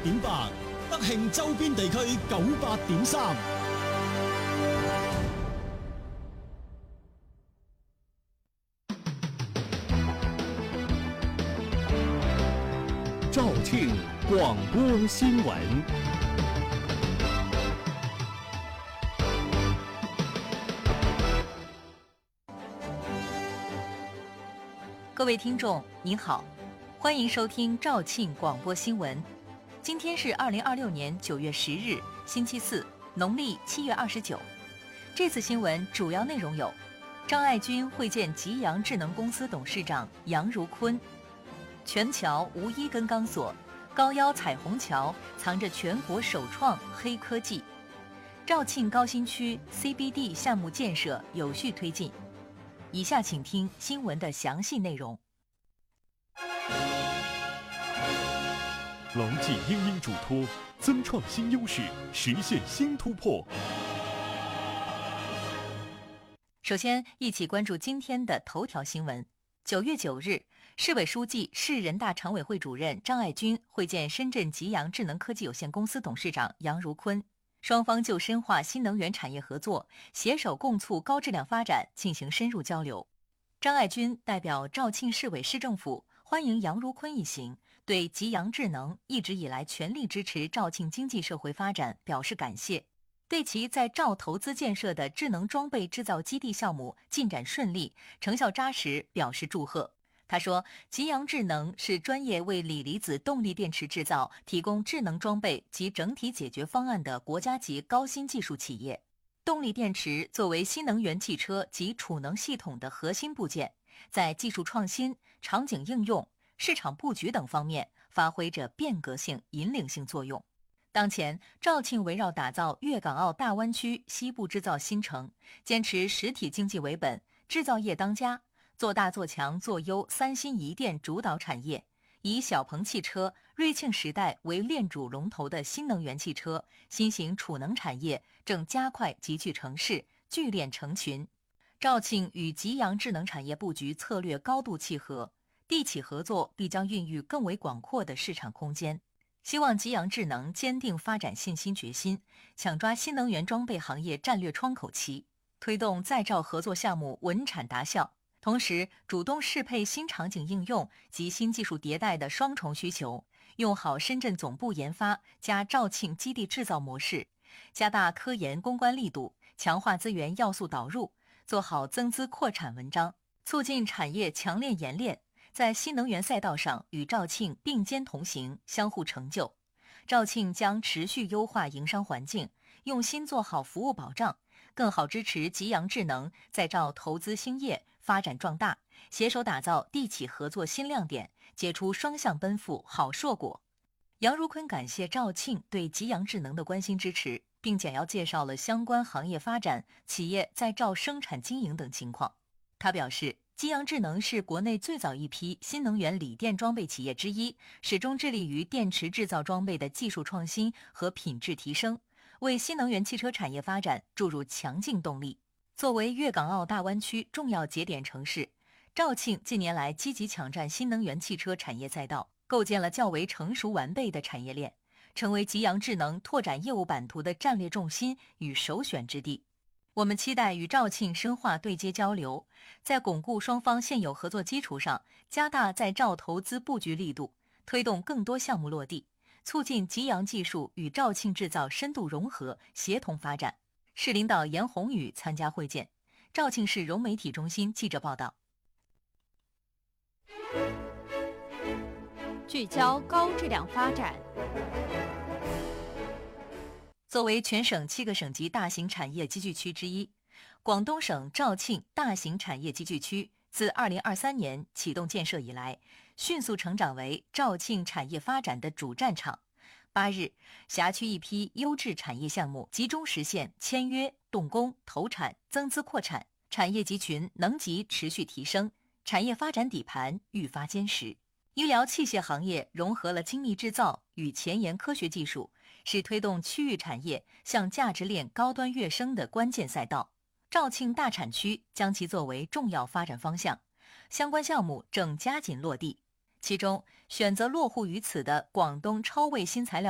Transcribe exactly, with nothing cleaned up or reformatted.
點八，德慶周邊地區九八點三。 肇慶廣播新聞。 各位听众您好，欢迎收听肇庆广播新闻。今天是二零二六年九月十日，星期四，农历七月二十九。这次新闻主要内容有：张爱军会见吉阳智能公司董事长杨如坤；全桥无一根钢索，高腰彩虹桥藏着全国首创黑科技；肇庆高新区 C B D 项目建设有序推进。以下请听新闻的详细内容。 牢记英英嘱托，增创新优势，实现新突破。 首先，一起关注今天的头条新闻。九月九日，市委书记、市人大常委会主任张爱军会见深圳吉阳智能科技有限公司董事长杨如坤，双方就深化新能源产业合作、携手共促高质量发展进行深入交流。张爱军代表肇庆市委市政府欢迎杨如坤一行，对吉阳智能一直以来全力支持肇庆经济社会发展表示感谢，对其在肇投资建设的智能装备制造基地项目进展顺利、成效扎实表示祝贺。他说，吉阳智能是专业为锂离子动力电池制造提供智能装备及整体解决方案的国家级高新技术企业。动力电池作为新能源汽车及储能系统的核心部件，在技术创新、场景应用、市场布局等方面发挥着变革性、引领性作用。当前，肇庆围绕打造粤港澳大湾区西部制造新城，坚持实体经济为本，制造业当家，做大做强做优三新一电主导产业，以小鹏汽车、瑞庆时代为链主龙头的新能源汽车、新型储能产业正加快集聚成市，聚链成群。肇庆与吉阳智能产业布局策略高度契合，地企合作必将孕育更为广阔的市场空间。希望吉阳智能坚定发展信心决心，抢抓新能源装备行业战略窗口期，推动在肇合作项目稳产达效，同时主动适配新场景应用及新技术迭代的双重需求，用好深圳总部研发加肇庆基地制造模式，加大科研攻关力度，强化资源要素导入，做好增资扩产文章，促进产业强链研链，在新能源赛道上与肇庆并肩同行，相互成就。肇庆将持续优化营商环境，用心做好服务保障，更好支持吉阳智能在肇投资兴业、发展壮大，携手打造地企合作新亮点，结出双向奔赴好硕果。杨如坤感谢肇庆对吉阳智能的关心支持，并简要介绍了相关行业发展、企业在肇生产经营等情况。他表示，吉阳智能是国内最早一批新能源锂电装备企业之一，始终致力于电池制造装备的技术创新和品质提升，为新能源汽车产业发展注入强劲动力。作为粤港澳大湾区重要节点城市，肇庆近年来积极抢占新能源汽车产业赛道，构建了较为成熟完备的产业链，成为吉阳智能拓展业务版图的战略重心与首选之地。我们期待与肇庆深化对接交流，在巩固双方现有合作基础上，加大在肇投资布局力度，推动更多项目落地，促进吉阳技术与肇庆制造深度融合、协同发展。市领导严宏宇参加会见。肇庆市融媒体中心记者报道。 聚焦高质量发展。 作为全省七个省级大型产业集聚区之一，广东省肇庆大型产业集聚区自二零二三年启动建设以来，迅速成长为肇庆产业发展的主战场。八日，辖区一批优质产业项目集中实现签约、动工、投产、增资扩产，产业集群能级持续提升，产业发展底盘愈发坚实。医疗器械行业融合了精密制造与前沿科学技术，是推动区域产业向价值链高端跃升的关键赛道。肇庆大产区将其作为重要发展方向，相关项目正加紧落地。其中，选择落户于此的广东超卫新材料